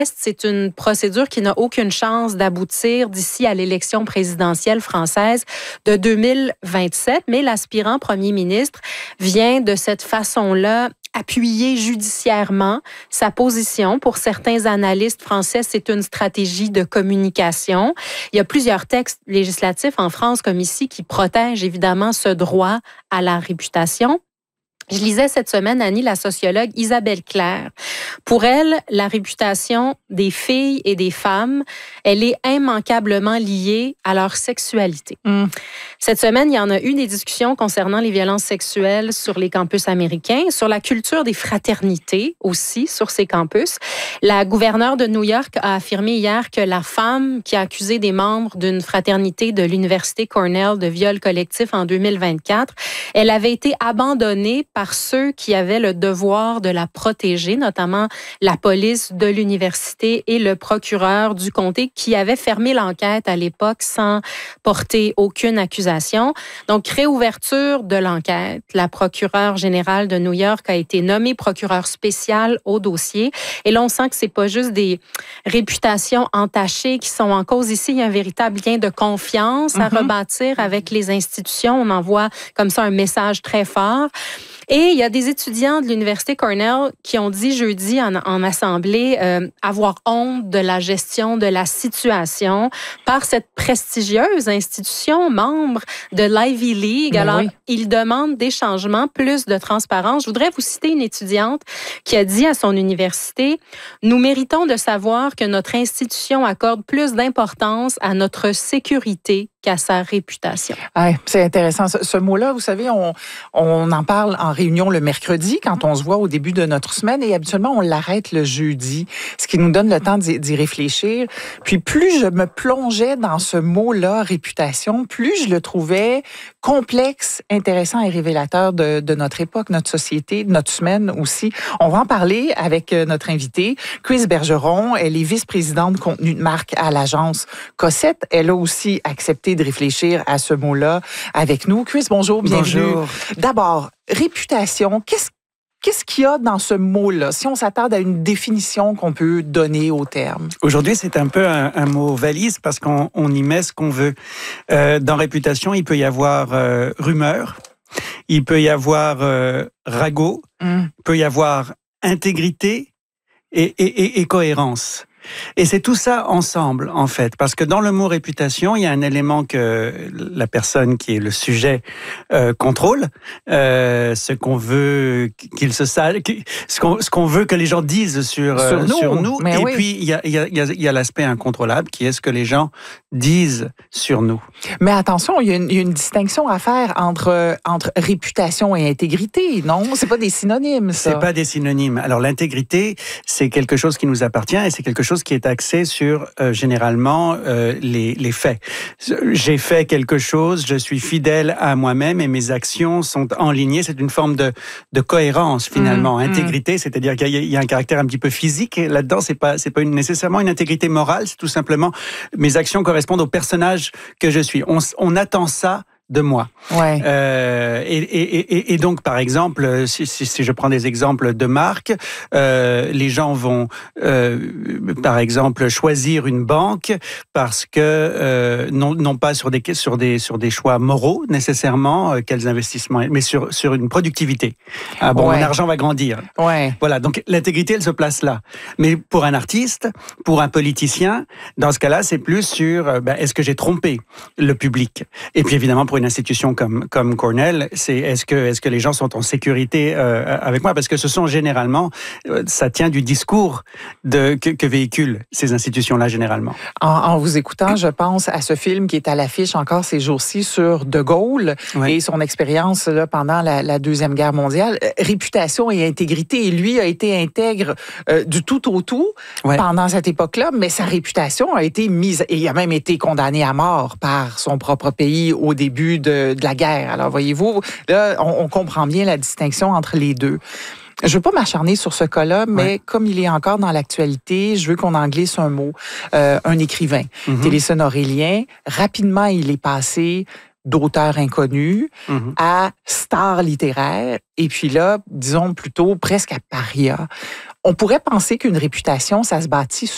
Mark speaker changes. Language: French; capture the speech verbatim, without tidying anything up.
Speaker 1: C'est une procédure qui n'a aucune chance d'aboutir d'ici à l'élection présidentielle française de deux mille vingt-sept, mais l'aspirant premier ministre vient de cette façon-là appuyer judiciairement sa position. Pour certains analystes français, c'est une stratégie de communication. Il y a plusieurs textes législatifs en France comme ici qui protègent évidemment ce droit à la réputation. Je lisais cette semaine, Annie, la sociologue Isabelle Claire. Pour elle, la réputation des filles et des femmes, elle est immanquablement liée à leur sexualité. Mm. Cette semaine, il y en a eu des discussions concernant les violences sexuelles sur les campus américains, sur la culture des fraternités aussi sur ces campus. La gouverneure de New York a affirmé hier que la femme qui a accusé des membres d'une fraternité de l'Université Cornell de viol collectif en deux mille vingt-quatre, elle avait été abandonnée par par ceux qui avaient le devoir de la protéger, notamment la police de l'université et le procureur du comté qui avait fermé l'enquête à l'époque sans porter aucune accusation. Donc, réouverture de l'enquête. La procureure générale de New York a été nommée procureure spéciale au dossier. Et là, on sent que c'est pas juste des réputations entachées qui sont en cause. Ici, il y a un véritable lien de confiance à mm-hmm. rebâtir avec les institutions. On envoie comme ça un message très fort. Et il y a des étudiants de l'Université Cornell qui ont dit jeudi en, en assemblée euh, avoir honte de la gestion de la situation par cette prestigieuse institution membre de l'Ivy League. Mais Alors, oui. ils demandent des changements, plus de transparence. Je voudrais vous citer une étudiante qui a dit à son université « Nous méritons de savoir que notre institution accorde plus d'importance à notre sécurité qu'à sa réputation. »
Speaker 2: Ouais, c'est intéressant. Ce, ce mot-là, vous savez, on, on en parle en réunion le mercredi quand on se voit au début de notre semaine et habituellement, on l'arrête le jeudi, ce qui nous donne le temps d'y, d'y réfléchir. Puis plus je me plongeais dans ce mot-là, réputation, plus je le trouvais complexe, intéressant et révélateur de, de notre époque, notre société, de notre semaine aussi. On va en parler avec notre invitée, Chris Bergeron. Elle est vice-présidente contenu de marque à l'agence Cossette. Elle a aussi accepté de réfléchir à ce mot-là avec nous. Chris, bonjour, bienvenue.
Speaker 3: Bonjour.
Speaker 2: D'abord, réputation, qu'est-ce, qu'est-ce qu'il y a dans ce mot-là, si on s'attarde à une définition qu'on peut donner au terme?
Speaker 3: Aujourd'hui, c'est un peu un, un mot valise parce qu'on on y met ce qu'on veut. Euh, dans réputation, il peut y avoir euh, rumeur, il peut y avoir euh, ragot, mm. il peut y avoir intégrité et, et, et, et cohérence. Et c'est tout ça ensemble, en fait, parce que dans le mot réputation, il y a un élément que la personne qui est le sujet euh, contrôle, euh, ce qu'on veut qu'il se sache, ce qu'on, ce qu'on veut que les gens disent sur,
Speaker 2: sur
Speaker 3: euh,
Speaker 2: nous.
Speaker 3: Sur nous.
Speaker 2: Mais
Speaker 3: et
Speaker 2: oui.
Speaker 3: puis, il y a, il y a, il y a, il y a l'aspect incontrôlable qui est ce que les gens disent sur nous.
Speaker 2: Mais attention, il y a une, il y a une distinction à faire entre, entre réputation et intégrité, non? C'est pas des synonymes, ça.
Speaker 3: C'est pas des synonymes. Alors, l'intégrité, c'est quelque chose qui nous appartient et c'est quelque chose qui est axé sur euh, généralement euh, les, les faits. J'ai fait quelque chose, je suis fidèle à moi-même et mes actions sont enlignées. C'est une forme de, de cohérence finalement. Mmh, intégrité, mmh. c'est-à-dire qu'il y a, il y a un caractère un petit peu physique et là-dedans. C'est pas, c'est pas une, nécessairement une intégrité morale. C'est tout simplement mes actions correspondent au personnage que je suis. On, on attend ça de moi.
Speaker 2: Ouais.
Speaker 3: Euh, et, et, et, et donc, par exemple, si, si, si je prends des exemples de marques, euh, les gens vont, euh, par exemple, choisir une banque parce que euh, non, non pas sur des sur des sur des choix moraux nécessairement, euh, quels investissements, mais sur sur une productivité. Ah bon, ouais. Mon argent va grandir.
Speaker 2: Ouais.
Speaker 3: Voilà. Donc l'intégrité, elle se place là. Mais pour un artiste, pour un politicien, dans ce cas-là, c'est plus sur ben, est-ce que j'ai trompé le public. Et puis évidemment pour une institution comme comme Cornell, c'est est-ce que est-ce que les gens sont en sécurité euh, avec moi, parce que ce sont généralement euh, ça tient du discours de que, que véhiculent ces institutions-là généralement.
Speaker 2: En, en vous écoutant, je pense à ce film qui est à l'affiche encore ces jours-ci sur De Gaulle ouais. et son expérience là pendant la, la deuxième guerre mondiale. Réputation et intégrité. Et lui a été intègre euh, du tout au tout ouais. pendant cette époque-là, mais sa réputation a été mise et il a même été condamné à mort par son propre pays au début De, de la guerre. Alors, voyez-vous, là, on, on comprend bien la distinction entre les deux. Je ne veux pas m'acharner sur ce cas-là, mais ouais. comme il est encore dans l'actualité, je veux qu'on en glisse un mot. Euh, un écrivain, mm-hmm. Téléson Aurélien, rapidement, il est passé d'auteur inconnu mm-hmm. à star littéraire, et puis là, disons plutôt presque à paria. On pourrait penser qu'une réputation, ça se bâtit